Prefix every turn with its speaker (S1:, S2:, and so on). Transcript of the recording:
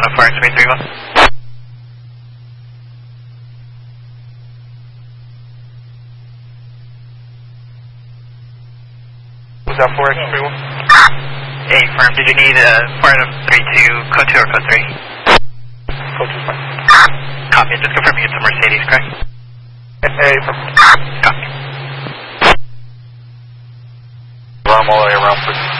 S1: on 4X331.
S2: Was that 4X31?
S1: A firm, did you need part of 32, code 2 or code 3?
S2: Code 2 fine.
S1: Copy, just confirming it's a Mercedes, correct?
S2: A firm.
S1: Copy.
S2: Run all the way around for